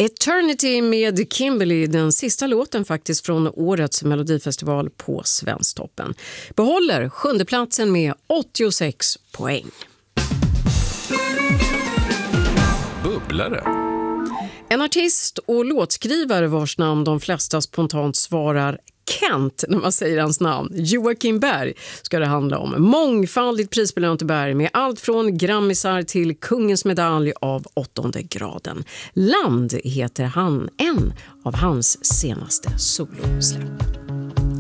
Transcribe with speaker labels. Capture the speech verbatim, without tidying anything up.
Speaker 1: Eternity med Kimberly, den sista låten faktiskt från årets Melodifestival på Svensktoppen. Behåller sjundeplatsen med åttiosex poäng.
Speaker 2: Bubblare.
Speaker 1: En artist och låtskrivare vars namn de flesta spontant svarar Kent när man säger hans namn. Joakim Berg ska det handla om. Mångfaldigt prisbelönte Berg med allt från grammisar till kungens medalj av åttonde graden. Land heter han, en av hans senaste solosläpp.